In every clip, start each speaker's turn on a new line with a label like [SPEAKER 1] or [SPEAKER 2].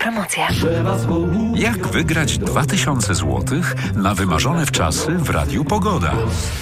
[SPEAKER 1] Autopromocja.
[SPEAKER 2] Jak wygrać 2000 zł na wymarzone wczasy w Radiu Pogoda?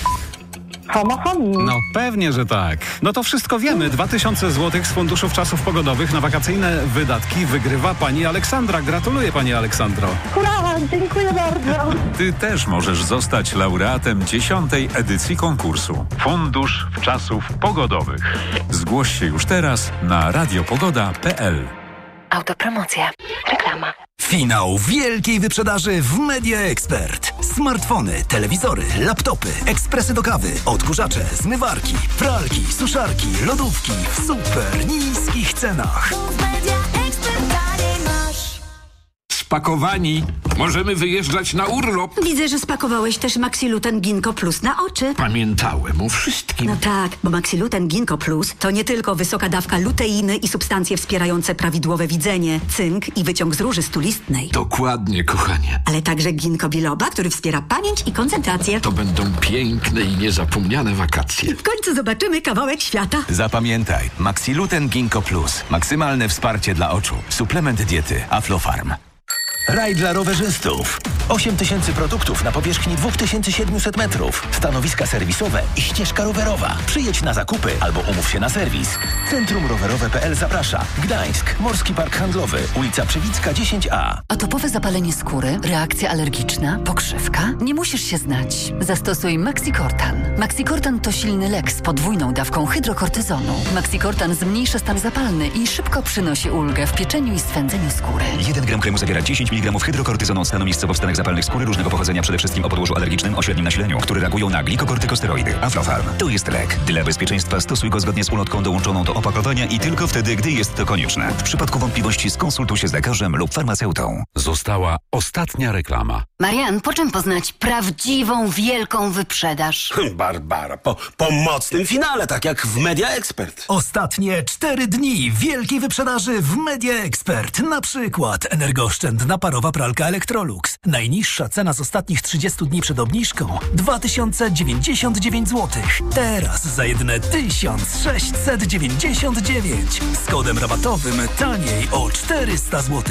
[SPEAKER 3] No pewnie, że tak. No to wszystko wiemy. 2000 zł z Funduszu Wczasów Pogodowych na wakacyjne wydatki wygrywa pani Aleksandra. Gratuluję, pani Aleksandro.
[SPEAKER 4] Hurra, dziękuję bardzo.
[SPEAKER 2] Ty też możesz zostać laureatem 10. edycji konkursu Fundusz Wczasów Pogodowych. Zgłoś się już teraz na radiopogoda.pl.
[SPEAKER 1] Autopromocja. Reklama.
[SPEAKER 5] Finał wielkiej wyprzedaży w Media Expert. Smartfony, telewizory, laptopy, ekspresy do kawy, odkurzacze, zmywarki, pralki, suszarki, lodówki w super niskich cenach.
[SPEAKER 6] Spakowani. Możemy wyjeżdżać na urlop.
[SPEAKER 7] Widzę, że spakowałeś też Maxiluten Ginkgo Plus na oczy.
[SPEAKER 6] Pamiętałem o wszystkim.
[SPEAKER 7] No tak, bo Maxiluten Ginkgo Plus to nie tylko wysoka dawka luteiny i substancje wspierające prawidłowe widzenie, cynk i wyciąg z róży stulistnej.
[SPEAKER 6] Dokładnie, kochanie.
[SPEAKER 7] Ale także ginkgo biloba, który wspiera pamięć i koncentrację.
[SPEAKER 6] To będą piękne i niezapomniane wakacje.
[SPEAKER 7] W końcu zobaczymy kawałek świata.
[SPEAKER 5] Zapamiętaj, Maxiluten Ginkgo Plus. Maksymalne wsparcie dla oczu. Suplement diety Aflofarm. Raj dla rowerzystów. 8000 produktów na powierzchni 2700 metrów. Stanowiska serwisowe i ścieżka rowerowa. Przyjedź na zakupy albo umów się na serwis. Centrum Rowerowe.pl zaprasza. Gdańsk, Morski Park Handlowy, ulica Przewicka 10A.
[SPEAKER 8] Atopowe zapalenie skóry, reakcja alergiczna, pokrzywka? Nie musisz się znać. Zastosuj Maxicortan. Maxicortan to silny lek z podwójną dawką hydrokortyzonu. Maxicortan zmniejsza stan zapalny i szybko przynosi ulgę w pieczeniu i swędzeniu skóry.
[SPEAKER 5] 1 gram kremu zawiera 10 mg hydrokortyzonu stanu miejscowo w stanach zapalnych skóry różnego pochodzenia, przede wszystkim o podłożu alergicznym o średnim nasileniu, które reagują na glikokortykosteroidy. Aflofarm. To jest lek. Dla bezpieczeństwa stosuj go zgodnie z ulotką dołączoną do opakowania i tylko wtedy, gdy jest to konieczne. W przypadku wątpliwości skonsultuj się z lekarzem lub farmaceutą.
[SPEAKER 2] Została ostatnia reklama.
[SPEAKER 8] Marian, po czym poznać prawdziwą, wielką wyprzedaż?
[SPEAKER 9] Barbara, po mocnym finale, tak jak w Media Expert.
[SPEAKER 5] Ostatnie 4 dni wielkiej wyprzedaży w Media Expert. Na przykład energooszczędna parowa pralka Electrolux. Najniższa cena z ostatnich 30 dni przed obniżką 2099 zł. Teraz za jedyne 1699. Z kodem rabatowym taniej o 400 zł.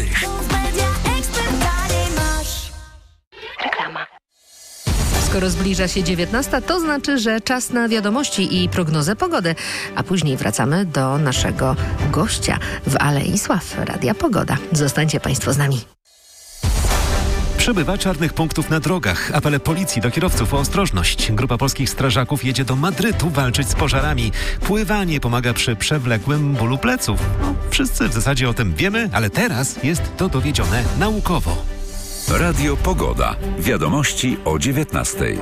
[SPEAKER 1] Reklama.
[SPEAKER 10] Skoro zbliża się 19, to znaczy, że czas na wiadomości i prognozę pogody. A później wracamy do naszego gościa w Alei Sław Radia Pogoda. Zostańcie Państwo z nami.
[SPEAKER 3] Przybywa czarnych punktów na drogach. Apele policji do kierowców o ostrożność. Grupa polskich strażaków jedzie do Madrytu walczyć z pożarami. Pływanie pomaga przy przewlekłym bólu pleców. Wszyscy w zasadzie o tym wiemy, ale teraz jest to dowiedzione naukowo.
[SPEAKER 2] Radio Pogoda. Wiadomości o 19:00.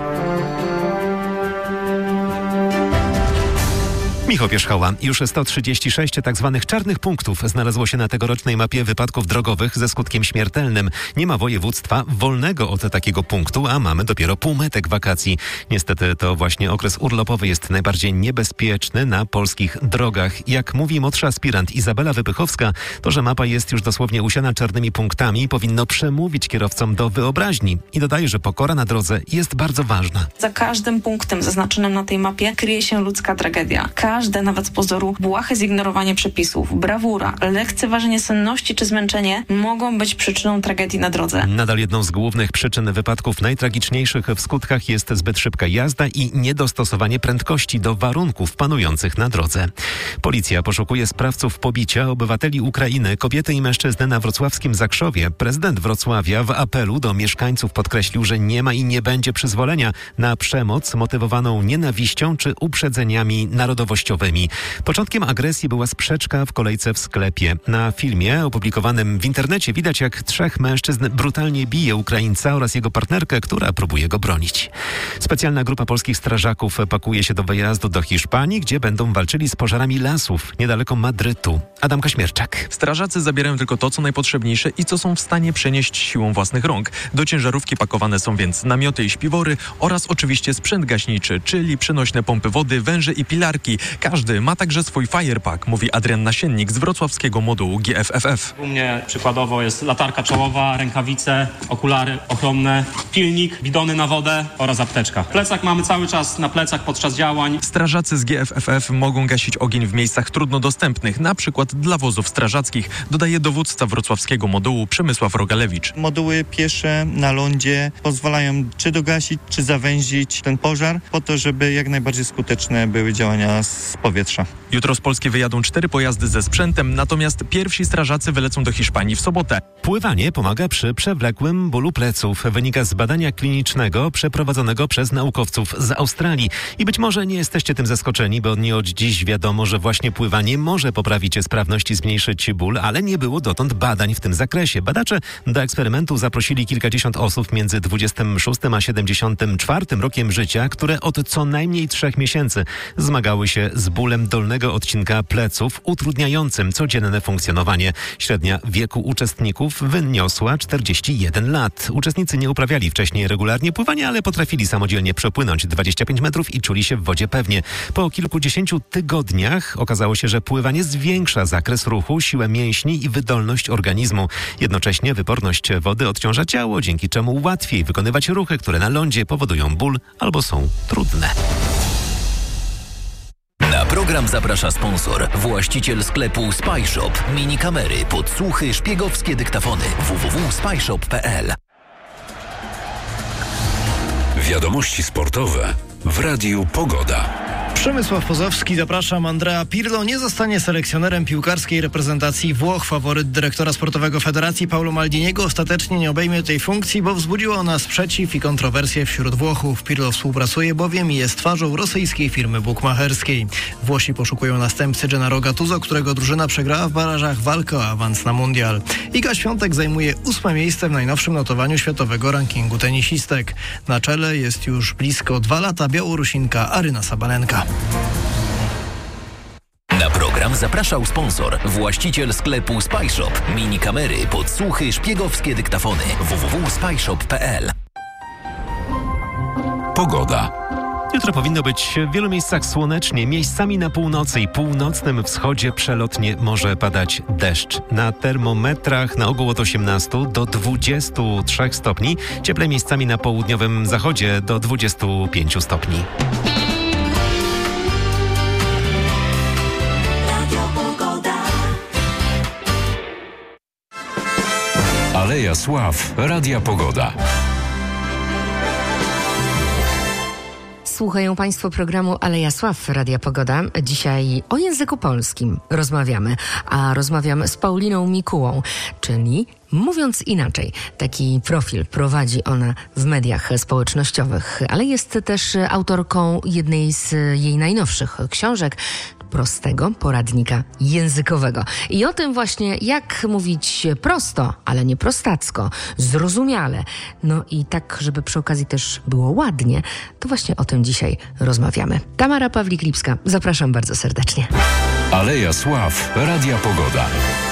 [SPEAKER 3] Michał Pierzchała. Już 136 tzw. czarnych punktów znalazło się na tegorocznej mapie wypadków drogowych ze skutkiem śmiertelnym. Nie ma województwa wolnego od takiego punktu, a mamy dopiero półmetek wakacji. Niestety to właśnie okres urlopowy jest najbardziej niebezpieczny na polskich drogach. Jak mówi młodsza aspirant Izabela Wypychowska, to, że mapa jest już dosłownie usiana czarnymi punktami, powinno przemówić kierowcom do wyobraźni. I dodaje, że pokora na drodze jest bardzo ważna.
[SPEAKER 11] Za każdym punktem zaznaczonym na tej mapie kryje się ludzka tragedia. Każde, nawet z pozoru, błahe zignorowanie przepisów, brawura, lekceważenie senności czy zmęczenie mogą być przyczyną tragedii na drodze.
[SPEAKER 3] Nadal jedną z głównych przyczyn wypadków najtragiczniejszych w skutkach jest zbyt szybka jazda i niedostosowanie prędkości do warunków panujących na drodze. Policja poszukuje sprawców pobicia obywateli Ukrainy, kobiety i mężczyzny na wrocławskim Zakrzowie. Prezydent Wrocławia w apelu do mieszkańców podkreślił, że nie ma i nie będzie przyzwolenia na przemoc motywowaną nienawiścią czy uprzedzeniami narodowościowymi. Początkiem agresji była sprzeczka w kolejce w sklepie. Na filmie opublikowanym w internecie widać, jak 3 mężczyzn brutalnie bije Ukraińca oraz jego partnerkę, która próbuje go bronić. Specjalna grupa polskich strażaków pakuje się do wyjazdu do Hiszpanii, gdzie będą walczyli z pożarami lasów niedaleko Madrytu. Adam Kaśmierczak.
[SPEAKER 12] Strażacy zabierają tylko to, co najpotrzebniejsze i co są w stanie przenieść siłą własnych rąk. Do ciężarówki pakowane są więc namioty i śpiwory oraz oczywiście sprzęt gaśniczy, czyli przenośne pompy wody, węże i pilarki. Każdy ma także swój firepack, mówi Adrian Nasiennik z wrocławskiego modułu GFFF.
[SPEAKER 13] U mnie przykładowo jest latarka czołowa, rękawice, okulary ochronne, pilnik, bidony na wodę oraz apteczka. Plecak mamy cały czas na plecach podczas działań.
[SPEAKER 12] Strażacy z GFFF mogą gasić ogień w miejscach trudno dostępnych, na przykład dla wozów strażackich, dodaje dowódca wrocławskiego modułu Przemysław Rogalewicz.
[SPEAKER 14] Moduły piesze na lądzie pozwalają czy dogasić, czy zawęzić ten pożar, po to, żeby jak najbardziej skuteczne były działania z powietrza.
[SPEAKER 12] Jutro z Polski wyjadą 4 pojazdy ze sprzętem, natomiast pierwsi strażacy wylecą do Hiszpanii w sobotę.
[SPEAKER 3] Pływanie pomaga przy przewlekłym bólu pleców. Wynika z badania klinicznego przeprowadzonego przez naukowców z Australii. I być może nie jesteście tym zaskoczeni, bo nie od dziś wiadomo, że właśnie pływanie może poprawić sprawność i zmniejszyć ból, ale nie było dotąd badań w tym zakresie. Badacze do eksperymentu zaprosili kilkadziesiąt osób między 26 a 74 rokiem życia, które od co najmniej 3 miesięcy zmagały się z bólem dolnego odcinka pleców, utrudniającym codzienne funkcjonowanie. Średnia wieku uczestników wyniosła 41 lat. Uczestnicy nie uprawiali wcześniej regularnie pływania, ale potrafili samodzielnie przepłynąć 25 metrów i czuli się w wodzie pewnie. Po kilkudziesięciu tygodniach okazało się, że pływanie zwiększa zakres ruchu, siłę mięśni i wydolność organizmu. Jednocześnie wyporność wody odciąża ciało, dzięki czemu łatwiej wykonywać ruchy, które na lądzie powodują ból albo są trudne.
[SPEAKER 5] Na program zaprasza sponsor, właściciel sklepu SpyShop. Minikamery, podsłuchy, szpiegowskie dyktafony. www.spyshop.pl.
[SPEAKER 2] Wiadomości sportowe w Radiu Pogoda.
[SPEAKER 15] Przemysław Pozowski, zapraszam. Andrea Pirlo nie zostanie selekcjonerem piłkarskiej reprezentacji Włoch. Faworyt dyrektora sportowego Federacji Paolo Maldiniego ostatecznie nie obejmie tej funkcji, bo wzbudziła ona sprzeciw i kontrowersje wśród Włochów. Pirlo współpracuje bowiem i jest twarzą rosyjskiej firmy bukmacherskiej. Włosi poszukują następcy Gennaro Gattuso, którego drużyna przegrała w barażach walkę o awans na mundial. Iga Świątek zajmuje 8. miejsce w najnowszym notowaniu światowego rankingu tenisistek. Na czele jest już blisko 2 lata Białorusinka Aryna Sabalenka.
[SPEAKER 5] Na program zapraszał sponsor, właściciel sklepu SpyShop. Minikamery, podsłuchy, szpiegowskie dyktafony. www.spyshop.pl.
[SPEAKER 2] Pogoda.
[SPEAKER 3] Jutro powinno być w wielu miejscach słonecznie. Miejscami na północy i północnym wschodzie przelotnie może padać deszcz. Na termometrach na ogół od 18 do 23 stopni. Cieplej miejscami na południowym zachodzie do 25 stopni.
[SPEAKER 2] Aleja Sław, Radia Pogoda.
[SPEAKER 10] Słuchają Państwo programu Aleja Sław, Radia Pogoda. Dzisiaj o języku polskim rozmawiamy, a rozmawiamy z Pauliną Mikułą, czyli mówiąc inaczej. Taki profil prowadzi ona w mediach społecznościowych, ale jest też autorką jednej z jej najnowszych książek, prostego poradnika językowego. I o tym właśnie, jak mówić prosto, ale nie prostacko, zrozumiale, no i tak, żeby przy okazji też było ładnie, to właśnie o tym dzisiaj rozmawiamy. Tamara Pawlik-Lipska, zapraszam bardzo serdecznie.
[SPEAKER 2] Aleja Sław, Radia Pogoda.